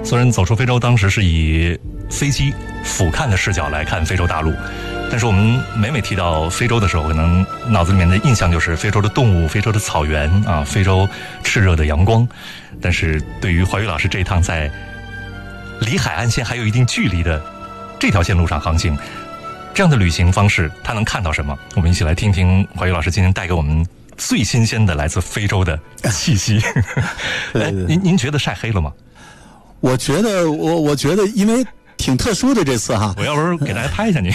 虽然走出非洲当时是以飞机俯瞰的视角来看非洲大陆，但是我们每提到非洲的时候，可能脑子里面的印象就是非洲的动物、非洲的草原啊，非洲炽热的阳光。但是对于怀宇老师这一趟在离海岸线还有一定距离的这条线路上航行，这样的旅行方式他能看到什么？我们一起来听听怀宇老师今天带给我们最新鲜的来自非洲的气息。您觉得晒黑了吗？ 我觉得因为挺特殊的这次哈， 我要不是给大家拍一下你。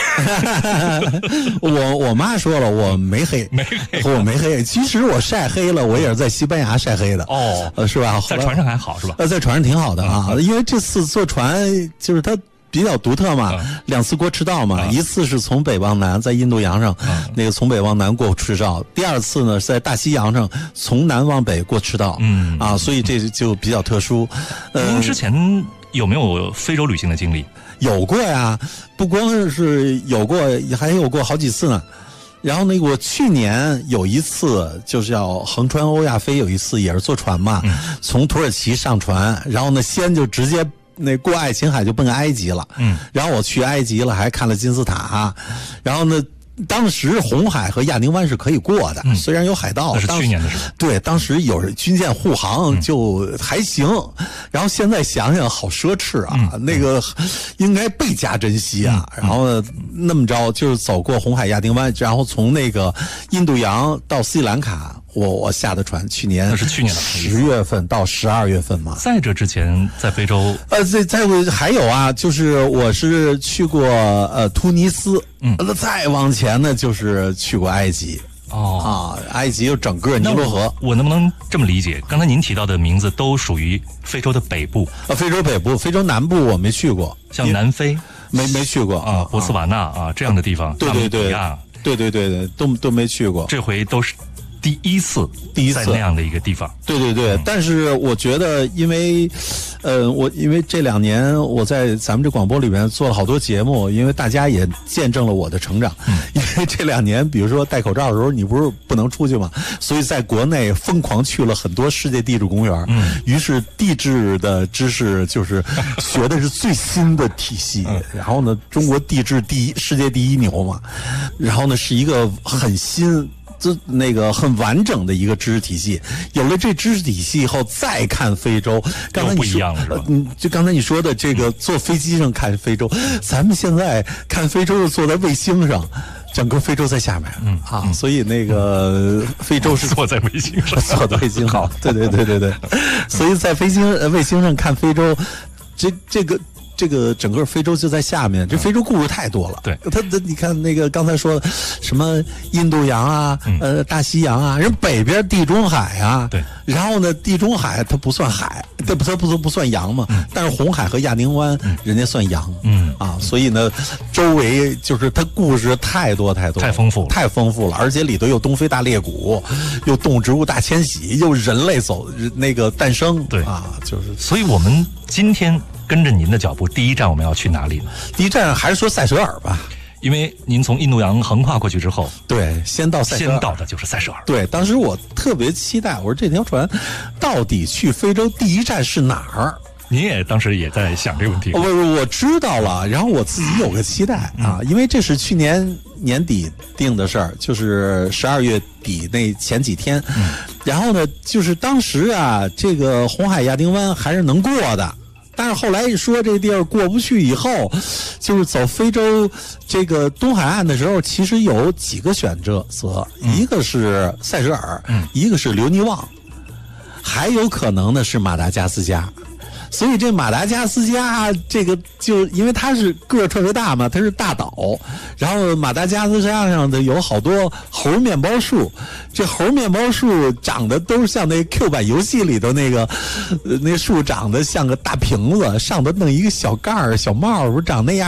我妈说了，我没黑，我没黑。其实我晒黑了，我也是在西班牙晒黑的。哦，是吧？ 在船上还好是吧？ 在船上挺好的啊，因为这次坐船就是它比较独特嘛，2次过赤道嘛，一次是从北往南，在印度洋上，那个从北往南过赤道；第2次呢是在大西洋上，从南往北过赤道。所以这就比较特殊。 您之前有没有非洲旅行的经历？ 有过呀，不光是有过，还有过好几次呢。然后我去年有一次就是要横穿欧亚非，有一次也是坐船嘛，从土耳其上船，然后先就直接过爱琴海就奔埃及了。然后我去埃及了，还看了金字塔。然后当时红海和亚丁湾是可以过的，虽然有海盗。 那是去年的时候。 对，当时有军舰护航，就还行。然后现在想想好奢侈啊，那个应该倍加珍惜啊。然后那么着就是走过红海、亚丁湾，然后从印度洋到斯里兰卡。我下的船，去年那是去年的 10月份到12月份嘛。 在这之前，在非洲， 再还有啊，就是我是去过突尼斯，再往前呢就是去过埃及。埃及有整个尼罗河。 我能不能这么理解？刚才您提到的名字都属于非洲的北部。 非洲北部，非洲南部我没去过， 像南非没去过啊， 博斯瓦纳这样的地方， 对，都没去过。 这回都是第一次在那样的一个地方。 对，但是我觉得因为这2年我在咱们这广播里面做了好多节目，因为大家也见证了我的成长。因为这2年比如说戴口罩的时候你不是不能出去嘛，所以在国内疯狂去了很多世界地质公园。于是地质的知识就是学的是最新的体系。然后中国地质世界第一牛嘛，然后是一个很新很完整的一个知识体系。有了这知识体系以后再看非洲，刚才你说就刚才你说的这个坐飞机上看非洲，咱们现在看非洲是坐在卫星上，整个非洲在下面。所以非洲是坐在卫星上， 坐在卫星好。对，所以在卫星上看非洲，这个整个非洲就在下面，这非洲故事太多了。 对， 你看刚才说的什么印度洋啊，大西洋啊，人北边地中海啊。 对， 然后地中海它不算海，它不算洋嘛。但是红海和亚丁湾人家算洋。所以周围就是它故事太多，太丰富了，而且里头有东非大裂谷，又动植物大迁徙，又人类诞生。 对就是所以我们今天跟着您的脚步，第一站我们要去哪里呢？ 第一站还是说塞舌尔吧， 因为您从印度洋横跨过去之后， 对，先到的就是塞舌尔。 对，当时我特别期待，我说这条船到底去非洲第一站是哪儿？ 您也当时也在想这个问题。 我知道了，然后我自己有个期待因为这是去年年底定的事儿，就是12月底那前几天。然后就是当时这个红海亚丁湾还是能过的。但是后来一说这地儿过不去以后，就是走非洲这个东海岸的时候，其实有几个选择，一个是塞舌尔，一个是留尼旺，还有可能是马达加斯加。所以这马达加斯加这个就因为它是个儿特别大嘛，它是大岛，然后马达加斯加上的有好多猴面包树，这猴面包树长得都是像那 Q 版游戏里头那树长得像个大瓶子，上头弄一个小盖儿小帽，不是长那样。